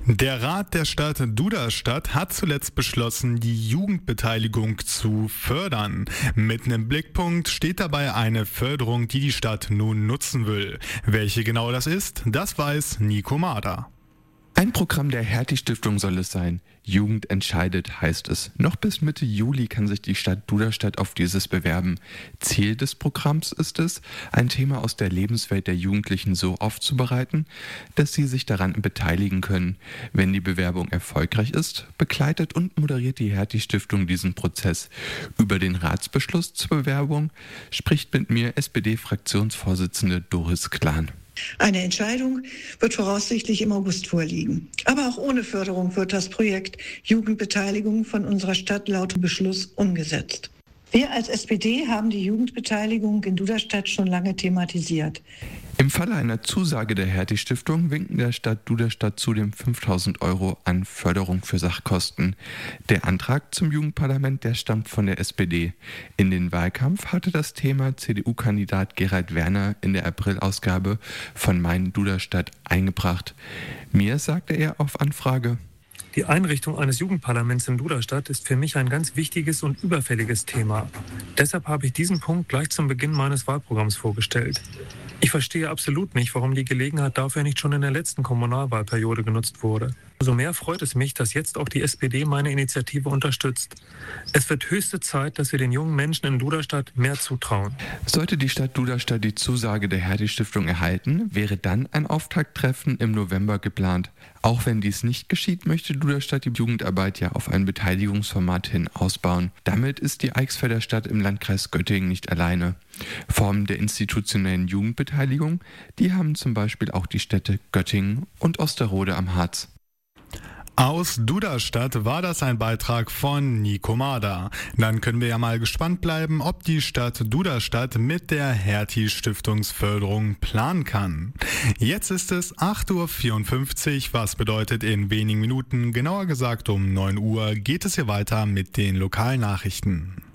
Der Rat der Stadt Duderstadt hat zuletzt beschlossen, die Jugendbeteiligung zu fördern. Mitten im Blickpunkt steht dabei eine Förderung, die die Stadt nun nutzen will. Welche genau das ist, das weiß Nico Mader. Ein Programm der Hertie-Stiftung soll es sein. Jugend entscheidet, heißt es. Noch bis Mitte Juli kann sich die Stadt Duderstadt auf dieses bewerben. Ziel des Programms ist es, ein Thema aus der Lebenswelt der Jugendlichen so aufzubereiten, dass sie sich daran beteiligen können. Wenn die Bewerbung erfolgreich ist, begleitet und moderiert die Hertie-Stiftung diesen Prozess. Über den Ratsbeschluss zur Bewerbung spricht mit mir SPD-Fraktionsvorsitzende Doris Klan. Eine Entscheidung wird voraussichtlich im August vorliegen. Aber auch ohne Förderung wird das Projekt Jugendbeteiligung von unserer Stadt laut Beschluss umgesetzt. Wir als SPD haben die Jugendbeteiligung in Duderstadt schon lange thematisiert. Im Falle einer Zusage der Hertie-Stiftung winken der Stadt Duderstadt zudem 5.000 € an Förderung für Sachkosten. Der Antrag zum Jugendparlament, der stammt von der SPD. In den Wahlkampf hatte das Thema CDU-Kandidat Gerald Werner in der Aprilausgabe von Mein Duderstadt eingebracht. Mir sagte er auf Anfrage: Die Einrichtung eines Jugendparlaments in Duderstadt ist für mich ein ganz wichtiges und überfälliges Thema. Deshalb habe ich diesen Punkt gleich zum Beginn meines Wahlprogramms vorgestellt. Ich verstehe absolut nicht, warum die Gelegenheit dafür nicht schon in der letzten Kommunalwahlperiode genutzt wurde. Umso mehr freut es mich, dass jetzt auch die SPD meine Initiative unterstützt. Es wird höchste Zeit, dass wir den jungen Menschen in Duderstadt mehr zutrauen. Sollte die Stadt Duderstadt die Zusage der Hertie-Stiftung erhalten, wäre dann ein Auftakttreffen im November geplant. Auch wenn dies nicht geschieht, möchte Duderstadt die Jugendarbeit ja auf ein Beteiligungsformat hin ausbauen. Damit ist die Eichsfelder Stadt im Landkreis Göttingen nicht alleine. Formen der institutionellen Jugendbeteiligung, die haben zum Beispiel auch die Städte Göttingen und Osterode am Harz. Aus Duderstadt war das ein Beitrag von Nico Mader. Dann können wir ja mal gespannt bleiben, ob die Stadt Duderstadt mit der Hertie-Stiftungsförderung planen kann. Jetzt ist es 8.54 Uhr, was bedeutet in wenigen Minuten, genauer gesagt um 9 Uhr, geht es hier weiter mit den Lokalnachrichten.